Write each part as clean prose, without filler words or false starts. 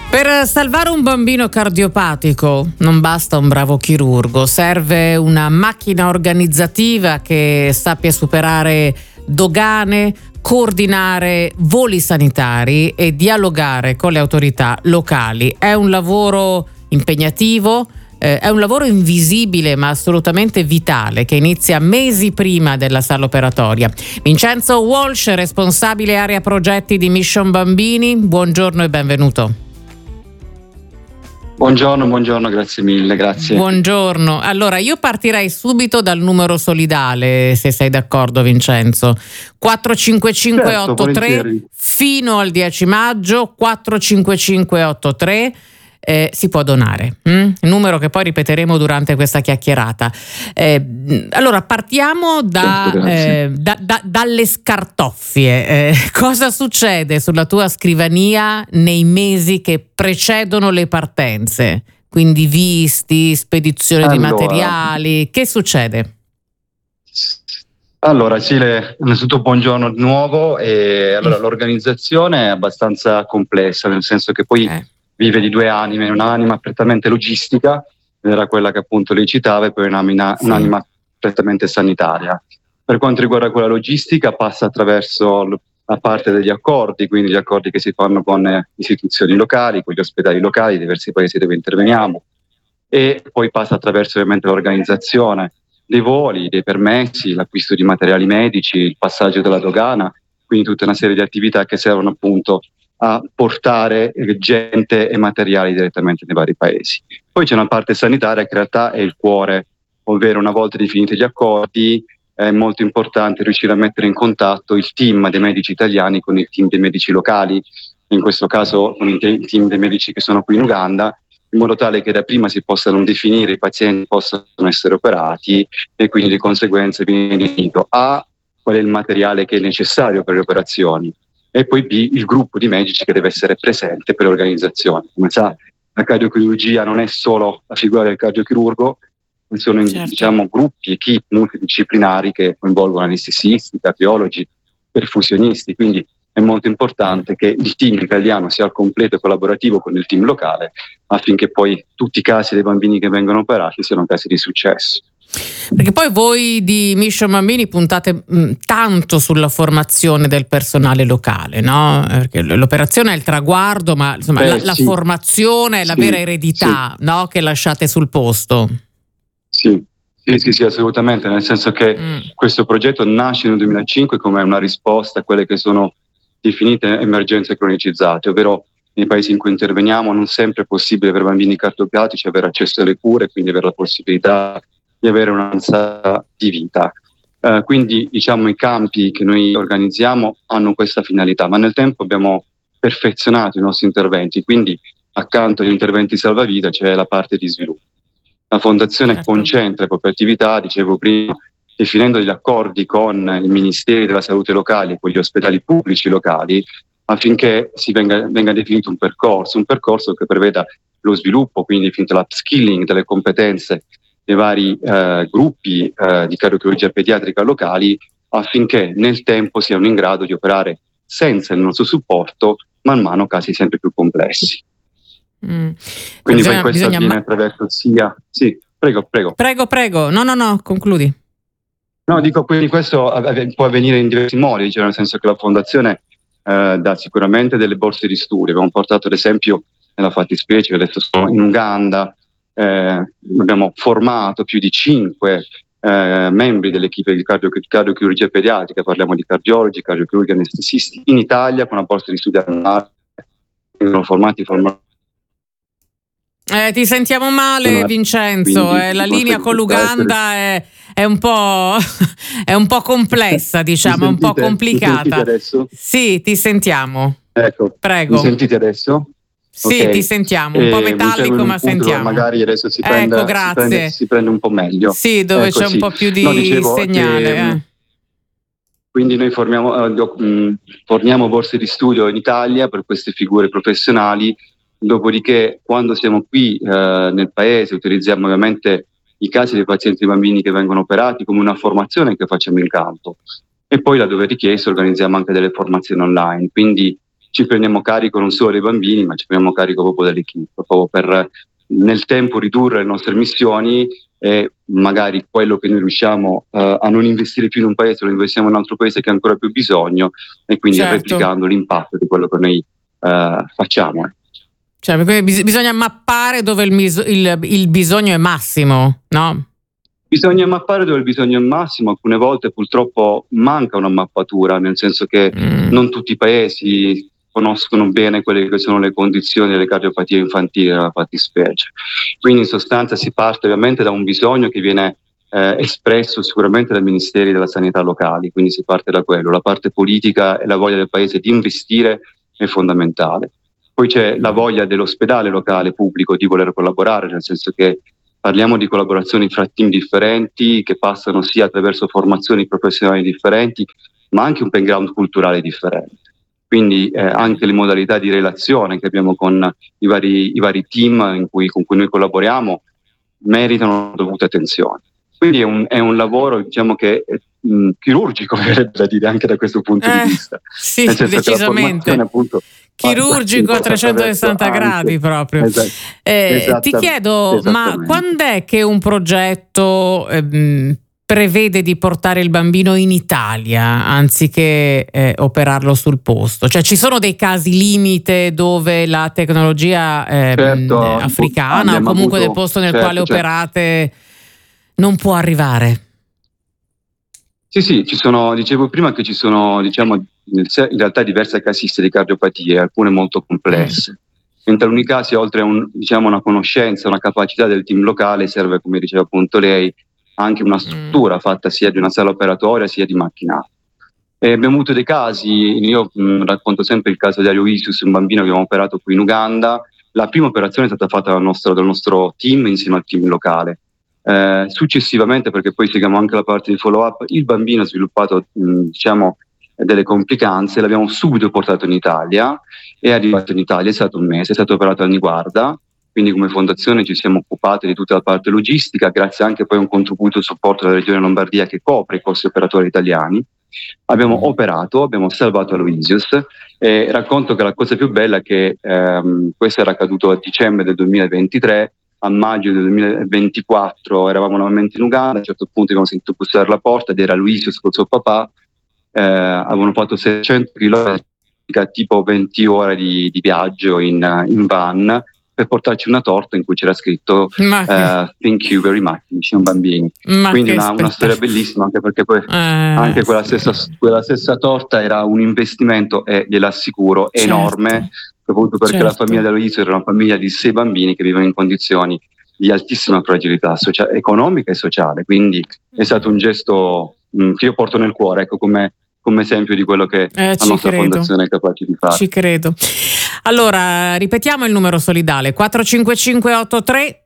Per salvare un bambino cardiopatico non basta un bravo chirurgo, serve una macchina organizzativa che sappia superare dogane, coordinare voli sanitari e dialogare con le autorità locali. È un lavoro impegnativo, è un lavoro invisibile ma assolutamente vitale che inizia mesi prima della sala operatoria. Vincenzo Walsh, responsabile area progetti di Mission Bambini, buongiorno e benvenuto. Buongiorno, grazie mille, grazie. Buongiorno. Allora, io partirei subito dal numero solidale, se sei d'accordo Vincenzo. 45583 Certo, fino al 10 maggio, 45583. Si può donare, numero che poi ripeteremo durante questa chiacchierata. Allora partiamo dalle scartoffie. Cosa succede sulla tua scrivania nei mesi che precedono le partenze? Quindi visti, spedizione di materiali, che succede? Allora Cile, innanzitutto buongiorno di nuovo. Allora l'organizzazione è abbastanza complessa, nel senso che poi vive di due anime, un'anima prettamente logistica, era quella che appunto lei citava, e poi un'anima prettamente sanitaria. Per quanto riguarda quella logistica passa attraverso la parte degli accordi, quindi gli accordi che si fanno con istituzioni locali, con gli ospedali locali, diversi paesi dove interveniamo, e poi passa attraverso ovviamente l'organizzazione dei voli, dei permessi, l'acquisto di materiali medici, il passaggio della dogana, quindi tutta una serie di attività che servono appunto a portare gente e materiali direttamente nei vari paesi. Poi c'è una parte sanitaria che in realtà è il cuore, ovvero una volta definiti gli accordi è molto importante riuscire a mettere in contatto il team dei medici italiani con il team dei medici locali, in questo caso con il team dei medici che sono qui in Uganda, in modo tale che da prima si possano definire, i pazienti possano essere operati e quindi di conseguenza viene definito A, qual è il materiale che è necessario per le operazioni, e poi B, il gruppo di medici che deve essere presente per l'organizzazione. Come sa, la cardiochirurgia non è solo la figura del cardiochirurgo, sono diciamo gruppi, equip multidisciplinari che coinvolgono anestesisti, cardiologi, perfusionisti, quindi è molto importante che il team italiano sia al completo e collaborativo con il team locale affinché poi tutti i casi dei bambini che vengono operati siano casi di successo. Perché poi voi di Mission Bambini puntate tanto sulla formazione del personale locale, no? Perché l'operazione è il traguardo, ma insomma la formazione è la vera eredità, no? Che lasciate sul posto. Sì, assolutamente, nel senso che questo progetto nasce nel 2005 come una risposta a quelle che sono definite emergenze cronicizzate, ovvero nei paesi in cui interveniamo non sempre è possibile per bambini cardiopatici avere accesso alle cure, quindi avere la possibilità di avere un'ansia di vita. Quindi diciamo i campi che noi organizziamo hanno questa finalità, ma nel tempo abbiamo perfezionato i nostri interventi, quindi accanto agli interventi salvavita c'è la parte di sviluppo. La fondazione concentra le proprie attività, dicevo prima, definendo degli accordi con i ministeri della salute locali e con gli ospedali pubblici locali affinché venga definito un percorso che preveda lo sviluppo, quindi definito l'upskilling delle competenze dei vari gruppi di cardiochirurgia pediatrica locali affinché nel tempo siano in grado di operare senza il nostro supporto man mano casi sempre più complessi. Quindi poi questo avviene attraverso sia... Sì, prego. Prego, no, concludi. No, dico, quindi questo può avvenire in diversi modi, cioè nel senso che la fondazione dà sicuramente delle borse di studio. Abbiamo portato ad esempio nella fattispecie, ho detto sono in Uganda, abbiamo formato più di 5 membri dell'equipe di cardiochirurgia pediatrica, parliamo di cardiologi, cardiochirurgi, anestesisti, in Italia con una borsa di studio annuale, vengono formati ti sentiamo male Vincenzo, la linea con l'Uganda è un po' complessa, diciamo, è un po' complicata. Mi sentite adesso? Sì, ti sentiamo. Ecco, prego. Mi sentite adesso? Sì, ti sentiamo, un po' metallico ma sentiamo. Magari adesso si prende un po' meglio. Sì, dove c'è un po' più di segnale. Quindi noi forniamo borse di studio in Italia per queste figure professionali. Dopodiché, quando siamo qui nel paese, utilizziamo ovviamente i casi dei pazienti e bambini che vengono operati come una formazione che facciamo in campo. E poi, laddove richiesto, organizziamo anche delle formazioni online. Quindi ci prendiamo carico non solo dei bambini, ma ci prendiamo carico proprio dell'equipe, proprio per nel tempo ridurre le nostre emissioni e magari quello che noi riusciamo a non investire più in un paese, lo investiamo in un altro paese che ha ancora più bisogno, e quindi replicando l'impatto di quello che noi facciamo. Cioè, bisogna mappare dove il bisogno è massimo, no? Bisogna mappare dove il bisogno è massimo. Alcune volte purtroppo manca una mappatura, nel senso che non tutti i paesi conoscono bene quelle che sono le condizioni delle cardiopatie infantili nella fattispecie. Quindi in sostanza si parte ovviamente da un bisogno che viene espresso sicuramente dai ministeri della sanità locali, quindi si parte da quello. La parte politica e la voglia del paese di investire è fondamentale. Poi c'è la voglia dell'ospedale locale pubblico di voler collaborare, nel senso che parliamo di collaborazioni fra team differenti che passano sia attraverso formazioni professionali differenti, ma anche un background culturale differente. Quindi anche le modalità di relazione che abbiamo con i vari team con cui noi collaboriamo meritano dovute attenzioni. Quindi è un lavoro, diciamo, che è chirurgico, da dire, anche da questo punto di vista. Sì, decisamente. Appunto, chirurgico a 360 gradi proprio. Ti chiedo, ma quando è che un progetto prevede di portare il bambino in Italia anziché operarlo sul posto? Cioè, ci sono dei casi limite dove la tecnologia africana o comunque del posto nel quale operate non può arrivare? Sì, dicevo prima che ci sono, diciamo, in realtà diverse casistiche di cardiopatie, alcune molto complesse. In taluni casi, oltre a una conoscenza, una capacità del team locale, serve, come diceva appunto lei, anche una struttura fatta sia di una sala operatoria sia di macchinario. Abbiamo avuto dei casi, io racconto sempre il caso di Aloysius, un bambino che abbiamo operato qui in Uganda. La prima operazione è stata fatta dal nostro team insieme al team locale. Successivamente, perché poi seguiamo anche la parte di follow up, il bambino ha sviluppato delle complicanze, l'abbiamo subito portato in Italia, è arrivato in Italia, è stato un mese, è stato operato a Niguarda, quindi come fondazione ci siamo occupati di tutta la parte logistica, grazie anche poi a un contributo e supporto della regione Lombardia che copre i costi operatori italiani. Abbiamo operato, abbiamo salvato Aloysius, e racconto che la cosa più bella è che questo era accaduto a dicembre del 2023. A maggio del 2024 eravamo nuovamente in Uganda, a un certo punto abbiamo sentito bussare alla porta ed era Aloysius col suo papà. Avevano fatto 600 km, tipo 20 ore di viaggio in van, per portarci una torta in cui c'era scritto thank you very much, vicino bambini. Quindi una storia bellissima, anche perché poi anche quella stessa torta era un investimento, e glielo assicuro, enorme, soprattutto perché la famiglia di Aloysius era una famiglia di 6 bambini che vivevano in condizioni di altissima fragilità economica e sociale. Quindi è stato un gesto che io porto nel cuore, ecco, come esempio di quello che la nostra fondazione è capace di fare. Ci credo. Allora, ripetiamo il numero solidale: 45583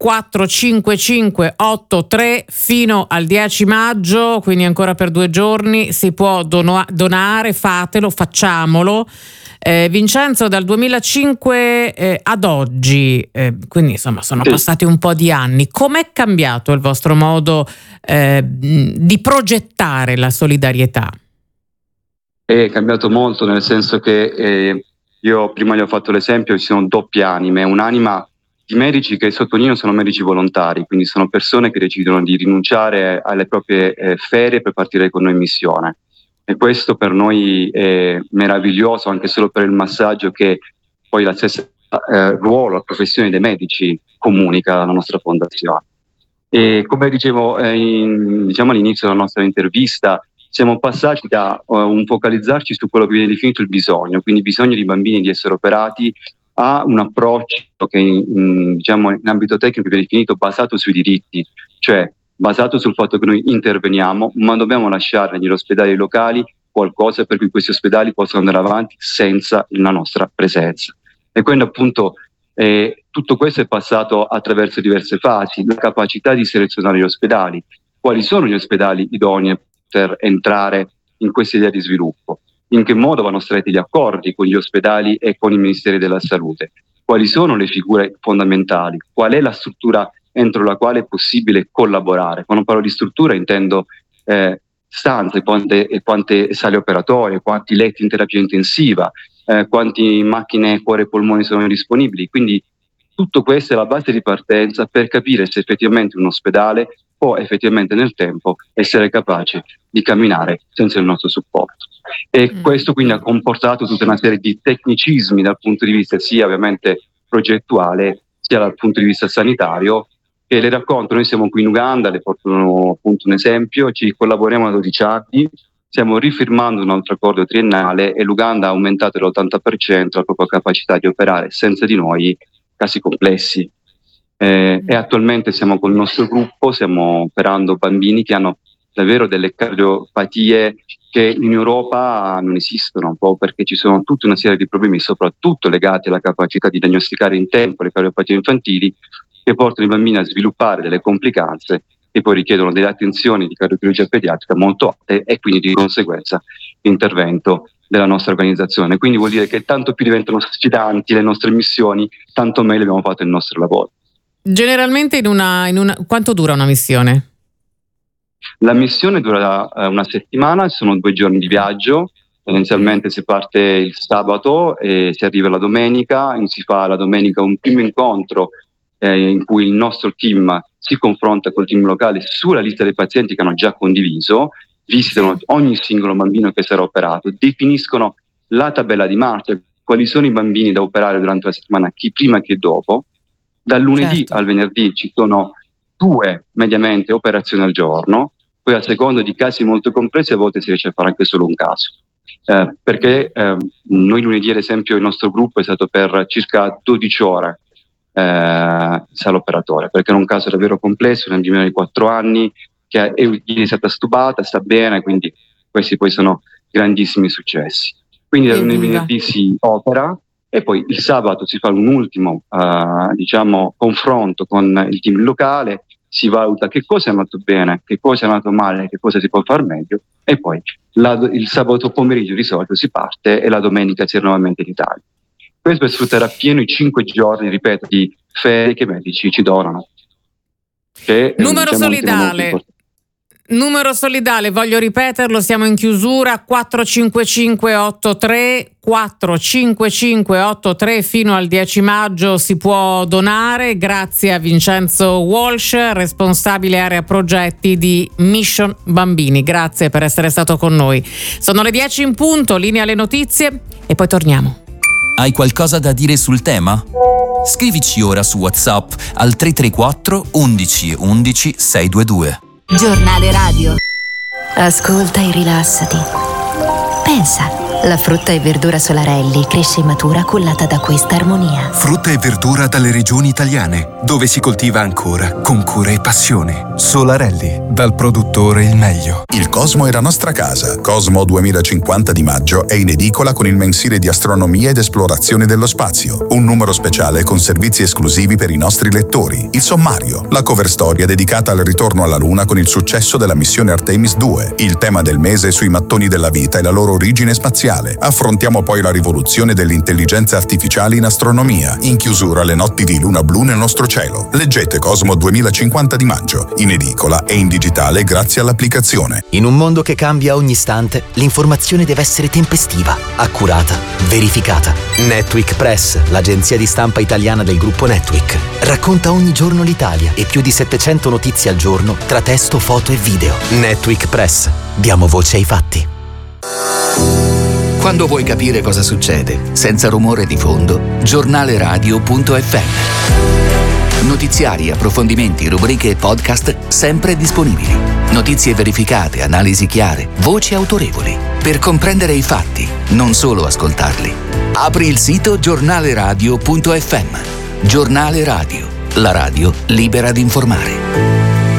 45583 fino al 10 maggio, quindi ancora per 2 giorni si può donare, fatelo, facciamolo. Vincenzo, dal 2005 ad oggi, quindi insomma sono passati un po' di anni, com'è cambiato il vostro modo di progettare la solidarietà? È cambiato molto, nel senso che io prima gli ho fatto l'esempio, ci sono doppie anime, un'anima di medici che sottolineo sono medici volontari, quindi sono persone che decidono di rinunciare alle proprie ferie per partire con noi in missione. E questo per noi è meraviglioso, anche solo per il massaggio che poi la stessa ruolo, la professione dei medici comunica alla nostra fondazione. E come dicevo all'inizio della nostra intervista, siamo passati da un focalizzarci su quello che viene definito il bisogno, quindi il bisogno di bambini di essere operati, a un approccio che in ambito tecnico viene definito basato sui diritti, cioè basato sul fatto che noi interveniamo, ma dobbiamo lasciare negli ospedali locali qualcosa per cui questi ospedali possano andare avanti senza la nostra presenza. E quindi appunto tutto questo è passato attraverso diverse fasi: la capacità di selezionare gli ospedali, quali sono gli ospedali idonei per entrare in questa idea di sviluppo, in che modo vanno stretti gli accordi con gli ospedali e con i ministeri della salute, quali sono le figure fondamentali, qual è la struttura entro la quale è possibile collaborare. Quando parlo di struttura intendo stanze, quante sale operatorie, quanti letti in terapia intensiva, quanti macchine cuore e polmoni sono disponibili. Quindi tutto questo è la base di partenza per capire se effettivamente un ospedale può effettivamente nel tempo essere capace di camminare senza il nostro supporto. E questo quindi ha comportato tutta una serie di tecnicismi dal punto di vista sia ovviamente progettuale sia dal punto di vista sanitario, che le racconto. Noi siamo qui in Uganda, le porto appunto un esempio, ci collaboriamo da 12 anni, stiamo rifirmando un altro accordo triennale e l'Uganda ha aumentato dell'80% la propria capacità di operare senza di noi casi complessi. E attualmente siamo con il nostro gruppo, stiamo operando bambini che hanno davvero delle cardiopatie che in Europa non esistono, un po' perché ci sono tutta una serie di problemi, soprattutto legati alla capacità di diagnosticare in tempo le cardiopatie infantili, che portano i bambini a sviluppare delle complicanze che poi richiedono delle attenzioni di cardiochirurgia pediatrica molto alte e quindi di conseguenza l'intervento della nostra organizzazione. Quindi vuol dire che tanto più diventano sfidanti le nostre missioni, tanto meglio abbiamo fatto il nostro lavoro. Generalmente quanto dura una missione? La missione dura una settimana, sono 2 giorni di viaggio. Tendenzialmente si parte il sabato e si arriva la domenica, si fa la domenica un primo incontro in cui il nostro team si confronta col team locale sulla lista dei pazienti che hanno già condiviso, visitano ogni singolo bambino che sarà operato, definiscono la tabella di marcia, quali sono i bambini da operare durante la settimana, chi prima e chi dopo. Dal lunedì al venerdì ci sono 2 mediamente operazioni al giorno, poi a seconda di casi molto complessi a volte si riesce a fare anche solo un caso. Perché noi lunedì ad esempio il nostro gruppo è stato per circa 12 ore in sala operatoria, perché era un caso davvero complesso, una bambina di 4 anni che è stata stubata, sta bene, quindi questi poi sono grandissimi successi. Quindi dal venerdì si opera e poi il sabato si fa un ultimo confronto con il team locale, si valuta che cosa è andato bene, che cosa è andato male, che cosa si può far meglio, e poi il sabato pomeriggio di solito si parte e la domenica si è nuovamente in Italia. Questo per sfruttare appieno i 5 giorni, ripeto, di ferie che i medici ci donano. Numero solidale, voglio ripeterlo, siamo in chiusura, 45583 fino al 10 maggio si può donare, grazie a Vincenzo Walsh, responsabile area progetti di Mission Bambini. Grazie per essere stato con noi. Sono le 10 in punto, linea alle notizie e poi torniamo. Hai qualcosa da dire sul tema? Scrivici ora su WhatsApp al 334 11 11 622. Giornale radio. Ascolta e rilassati. Pensa, la frutta e verdura Solarelli cresce e matura cullata da questa armonia. Frutta e verdura dalle regioni italiane, dove si coltiva ancora con cura e passione. Solarelli, dal produttore il meglio. Il Cosmo è la nostra casa. Cosmo 2050 di maggio è in edicola con il mensile di astronomia ed esplorazione dello spazio. Un numero speciale con servizi esclusivi per i nostri lettori. Il sommario, la cover storia dedicata al ritorno alla Luna con il successo della missione Artemis 2. Il tema del mese sui mattoni della vita e la loro origine spaziale. Affrontiamo poi la rivoluzione dell'intelligenza artificiale in astronomia. In chiusura le notti di luna blu nel nostro cielo. Leggete Cosmo 2050 di maggio, in edicola e in digitale grazie all'applicazione. In un mondo che cambia ogni istante, l'informazione deve essere tempestiva, accurata, verificata. Netweek Press, l'agenzia di stampa italiana del gruppo Netweek, racconta ogni giorno l'Italia e più di 700 notizie al giorno tra testo, foto e video. Netweek Press. Diamo voce ai fatti. Quando vuoi capire cosa succede, senza rumore di fondo, giornaleradio.fm. Notiziari, approfondimenti, rubriche e podcast sempre disponibili. Notizie verificate, analisi chiare, voci autorevoli. Per comprendere i fatti, non solo ascoltarli. Apri il sito giornaleradio.fm. Giornale Radio, la radio libera di informare.